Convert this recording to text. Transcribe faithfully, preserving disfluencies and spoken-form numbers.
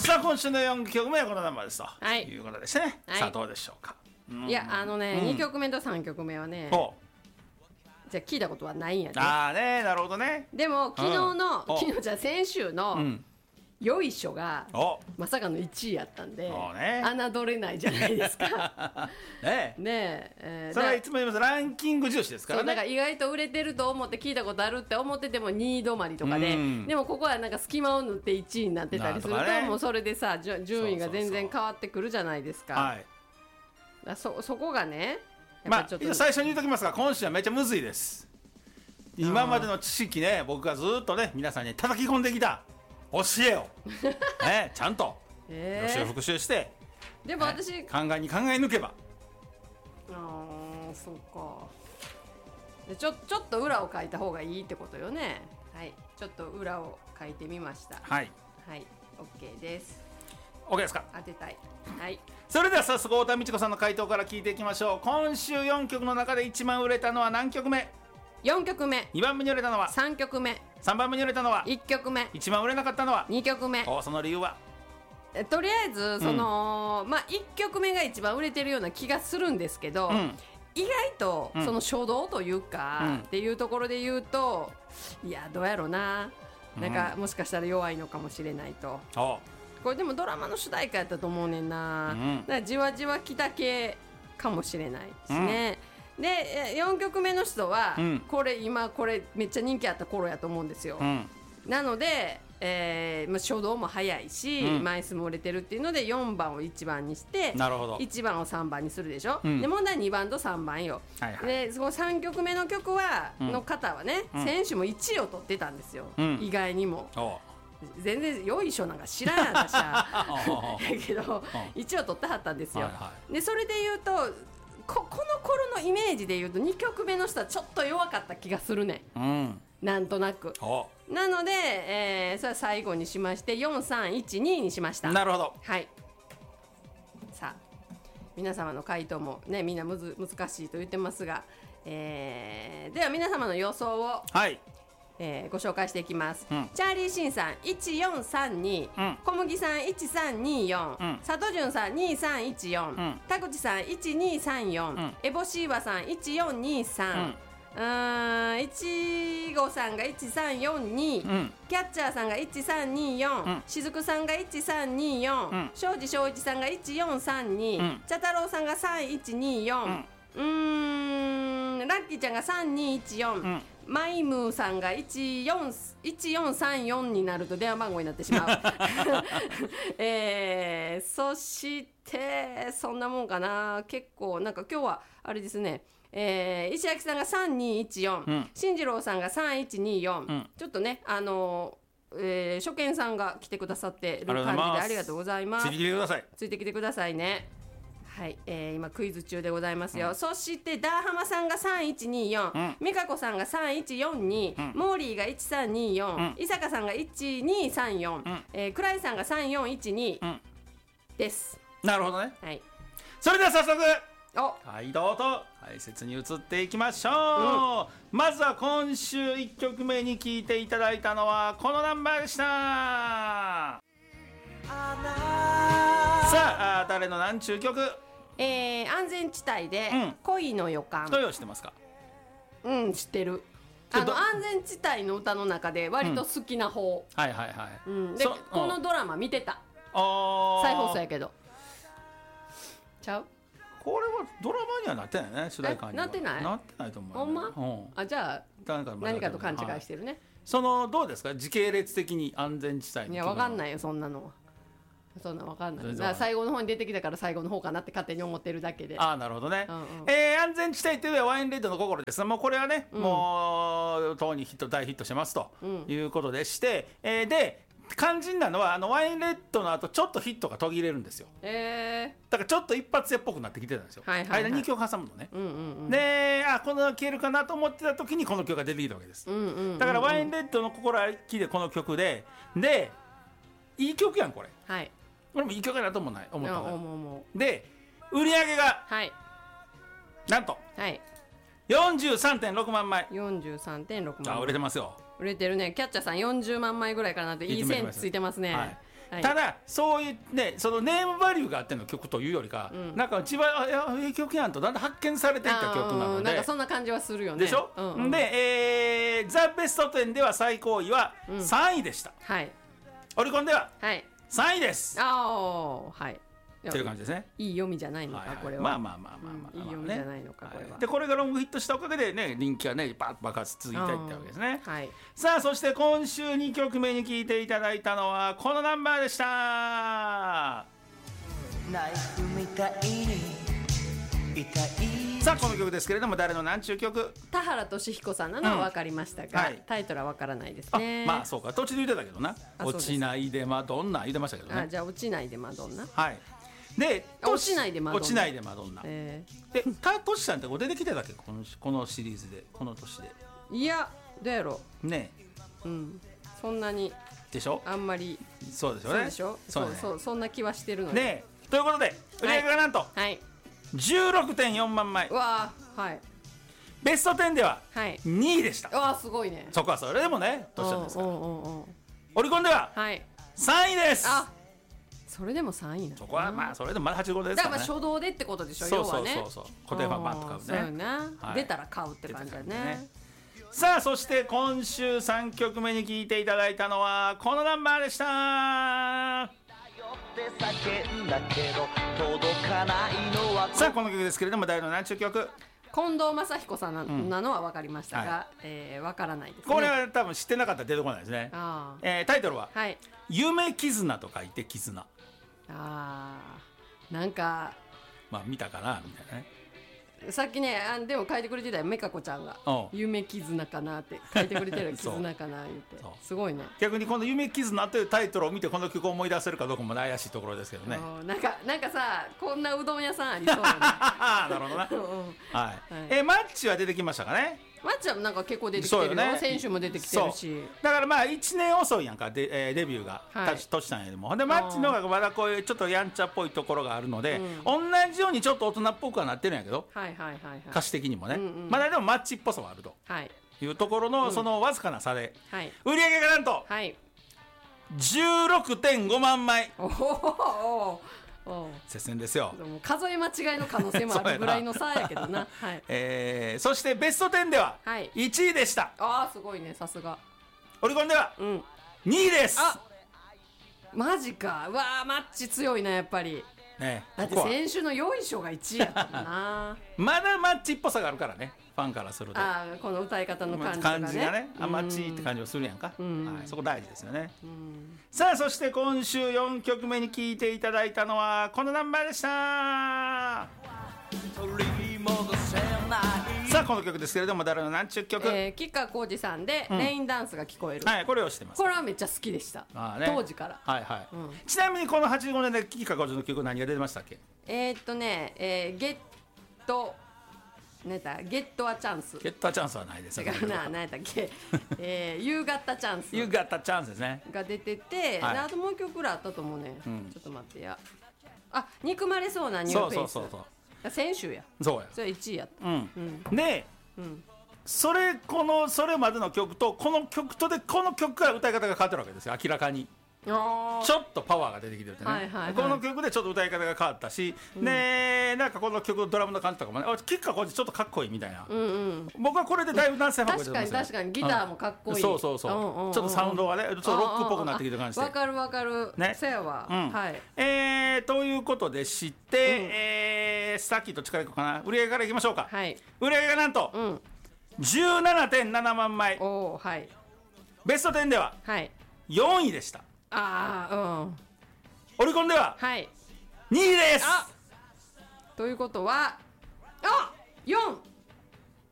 さあ今週のよんきょくめはこのナンバーですと、 はい、 いうことですね、はい、さあどうでしょうか。 いやあのね、うん、にきょくめとさんきょくめはねじゃあ聞いたことはないんやね。 ああね、なるほどね。 でも昨日の、うん、昨日じゃ先週の、うんよいしょがまさかのいちいやったんで、ね、侮れないじゃないですかねえ、 ねえー、 それはいつも言います、ランキング重視ですからね。 そうだから意外と売れてると思って聞いたことあるって思っててもにい止まりとかで、うん、でもここはなんか隙間を縫っていちいになってたりすると、ね、もうそれでさ順位が全然変わってくるじゃないですか。そうそうそう、はい、そ, そこがねやっぱちょっと、まあ、最初に言うときますが今週はめっちゃむずいです。今までの知識ね、僕がずっとね皆さんに叩き込んできた教えを、ね、ちゃんと予習復習して、 でも私、 ね、考えに考え抜けば。 ああそうか。でちょちょっと裏を書いた方がいいってことよね。はい、ちょっと裏を書いてみました。 はいはい、 OK です。 OK ですか。 当てたい。はい、 それでは早速太田美智子さんの回答から聞いていきましょう。今週よんきょくの中で一番売れたのは何曲目？ よんきょくめ。 にばんめに売れたのはさんきょくめ。 さんばんめに売れたのはいっきょくめ。 一番売れなかったのはにきょくめ。 おその理由は？ とりあえずその、うん、まあいっきょくめが一番売れてるような気がするんですけど、うん、意外とその初動というか、うん、っていうところで言うと、いやどうやろうな、なんかもしかしたら弱いのかもしれないと、うん、これでもドラマの主題歌やったと思うねんな、うん、だからじわじわきた系かもしれないですね、うん、でよんきょくめの人は、うん、これ今これめっちゃ人気あった頃やと思うんですよ、うん、なので、えーまあ、初動も早いし、うん、枚数も売れてるっていうのでよんばんをいちばんにして、 なるほど、 いちばんをさんばんにするでしょ、うん、で問題はにばんとさんばんよ、はいはい、でそのさんきょくめの曲は、うん、の方はね、うん、先週もいちいを取ってたんですよ、うん、意外にも全然よいしょなんか知らんやん私はだけどいちいを取ってはったんですよ、はいはい、でそれで言うとこ, この頃のイメージで言うとにきょくめの人はちょっと弱かった気がするね、うん、なんとなくなので、えー、それは最後にしましてよんさんいちににしました。 なるほど、 はい、さあ皆様の回答もねみんなむず難しいと言ってますが、えー、では皆様の予想を、はいえー、ご紹介していきます、うん、チャーリーシンさんいちよんさんに、うん、小麦さんいちさんによん、うん、佐藤潤さんにさんいちよん、うん、田口さんいちにさんよん、うん、エボシーバさんいちよんにさん、うんうーんいちごさんがいちさんよんに、うん、キャッチャーさんがいちさんによん、うん、しずくさんがいちさんによん、うん、庄司正一さんがいちよんさんに、うん、茶太郎さんがさんいちによん、うん、うーんラッキーちゃんがさんにいちよん、うん、マイムーさんがいちよんさんよんになると電話番号になってしまう、えー、そしてそんなもんかな。結構なんか今日はあれですね、えー、石焼さんがさんにいちよん、うん、進次郎さんがさんいちによん、うん、ちょっとねあのーえー、初見さんが来てくださってる感じでありがとうございます。 ついてきてください。 ついてきてくださいね。はい、えー、今クイズ中でございますよ、うん、そしてダーハマさんがさんいちによん、うん、美香子さんがさんいちよんに、うん、モーリーがいちさんによん、うん、伊坂さんがいちにさんよん、うんえー、クライさんがさんよんいちに、うん、です。 なるほどね、 はい、 それでは早速はいどうぞ解説に移っていきましょう、うん、まずは今週いっきょくめに聴いていただいたのはこのナンバーでした。さあ誰の何ちゅう曲、 えー、安全地帯で恋の予感、 どういうの知ってますか？ うん知ってる。あの安全地帯の歌の中で割と好きな方、 うん、はいはいはい、 うん、でこのドラマ見てた、再放送やけどちゃう？ これはドラマにはなってないね、主題歌にはなってない？ なってないと思う、ね、 ほんま、 うん、 あじゃあ何かと勘違いしてるね、はい、 そのどうですか時系列的に安全地帯の。 いや分かんないよそんなのは、そんな分かんない。だから最後の方に出てきたから最後の方かなって勝手に思ってるだけで。 ああなるほどね、うんうんえー、安全地帯というのはワインレッドの心です。もうこれはね、うん、もうとうにヒット大ヒットしてますということでして、うんえー、で肝心なのはあのワインレッドの後ちょっとヒットが途切れるんですよ、えー、だからちょっと一発屋っぽくなってきてたんですよ、はいはいはい、間にきょく挟むのね、うんうんうん、であこの曲消えるかなと思ってた時にこの曲が出てきたわけです、うんうんうんうん、だからワインレッドの心はきでこの曲ででいい曲やんこれ、はい、これもいい曲やなと思うない思ったので売り上げが、はい、なんと、はい、よんじゅうさんてんろくまんまい よんじゅうさんてんろくまんまいあ売れてますよ。 売れてるね。キャッチャーさんよんじゅうまんまいぐらいかなっていい線ついてますね、はい、 はい、 ただそういうねそのネームバリューがあっての曲というよりか、うん、なんか一番あいやええ曲やんとだんだん発見されていった曲なので、 なんかそんな感じはするよね。 でしょ、うんうん、で、えー、ザ・ベストテンでは最高位はさんいでした、うん、はい、オリコンではさんいです、 はい、ああはいという感じですね。 いい読みじゃないのか、はいはい、これは。 まあまあまあまあまあ、 うん、いい読みじゃないのか、これは。 でこれがロングヒットしたおかげでね人気がねバッと爆発続いていったわけですね。 はい、 さあそして今週にきょくめに聴いていただいたのはこのナンバーでした。ナイフみたいに痛い。さあこの曲ですけれども誰のなんちゅう曲。 田原俊彦さんなのは分かりましたが、うんはい、タイトルは分からないですね。 あまあそうか途中で言ってたけどな。落ちないでマドンナ言ってましたけどね。 あじゃあ落ちないでマドンナ。 はい。で落ちないでマドンナ。 落ちないでマドンナ。えー、でタトシさんってこれ出てきてたっけこのこのシリーズでこの年で。 いやどうやろう。ねうんそんなに。 でしょ。 あんまり。 そうでしょうね。 そうでしょ。そう、ね、そうそんな気はしてるのに。 ねということで売り上げがなんと。 はい。 じゅうろくてんよんまんまい。 うわはい。 ベストテンではにいでした。 はい、わすごいね。 そこはそれでもねトシさんですから。オリコンではさんいです。 あそれでもさんいなの。 そこはまあそれでもまだはちじゅうごですからね。 だから初動でってことでしょ。 そうそうそうそう固定ファンバッと買うね。 そうよね、はい、出たら買うって感じだね。ねさあそして今週さんきょくめに聴いていただいたのはこのナンバーでした。さあこの曲ですけれども誰のなんちゅう曲。 近藤正彦さん な,、うん、なのは分かりましたが、はいえー、分からないですね。 これは多分知ってなかったら出てこないですね。あ、えー、タイトルは、はい、夢絆と書いて絆。 あーなんかまあ見たかなみたいなね。 さっきねあでも書いてくれてたよめかこちゃんが夢絆かなって書いてくれてる絆かな言ってすごいね。 逆にこの夢絆というタイトルを見てこの曲を思い出せるかどうかも怪しいところですけどね。 なんかなんかさこんなうどん屋さんありそうだねなるほどな、はいはい、えマッチは出てきましたかね。 マッチはなんか結構出てきてるよ、ね、選手も出てきてるしだからまあいちねん遅いやんか デ,、えー、デビューが、はい、トシさんよりもでマッチの方がまだこういうちょっとやんちゃっぽいところがあるので、うん、同じようにちょっと大人っぽくはなってるんやけど、はいはいはいはい、歌詞的にもね、うんうん、まだでもマッチっぽさはあると、はい、いうところのそのわずかな差で、うんはい、売り上げがなんと、はい、じゅうろくてんごまんまい。おお接戦ですよ。 数え間違いの可能性もあるぐらいの差やけどな、はいえー、そしてベストテンではいちいでした、 はい、あーすごいねさすが。 オリコンではにいです、うん、あマジか。うわーマッチ強いなやっぱり、ね、だって選手のよいしょがいちいやったもんなまだマッチっぽさがあるからねファンからすると。 あこの歌い方の感じが ね, 感じがねあマッチって感じをするやんか、うんはい、そこ大事ですよね。うんさあそして今週よんきょくめに聴いていただいたのはこのナンバーでした。さあこの曲ですけれども誰のなんちゅう曲、 えー、吉川晃司さんで、うん、レインダンスが聞こえる、 はいこれを知ってます。 これはめっちゃ好きでしたあ、ね、当時から、 はいはいうん、ちなみにこのはちじゅうごねんで吉川晃司の曲何が出てましたっけ。 えー、っとね、えー、ゲット何やったゲットはチャンス。 ゲットはチャンスはないです。 違うな何やったっけ、えー、夕方チャンス夕方チャンスですねが出てて、はい、あともう一曲ぐらいあったと思うね、うん、ちょっと待ってやあ憎まれそうなニューフェイス。そうそうそうそう先週やそうやそれいちいやった、 うんうん、で、うん、それこのそれまでの曲とこの曲とでこの曲から歌い方が変わってるわけですよ明らかに。ちょっとパワーが出てきてるってね、はいはいはい、この曲でちょっと歌い方が変わったし、うん、でなんかこの曲のドラムの感じとかもね吉川晃司ちょっとかっこいいみたいな、うんうん、僕はこれでだいぶ男性ファンが出てますよ。 確かに確かにギターもかっこいい、うん、 そうそうそう、うんうんうん、ちょっとサウンドがねちょっとロックっぽくなってきてる感じでわかるわかるねせやわ、うんはいえー、ということでして、うんえー、さっきと力いこうかな売り上げからいきましょうか、はい、売り上げがなんと、うん、じゅうななてんななまんまいお、はい、ベストテンではよんいでした。ああうんオリコンではにいです。 あということはあよん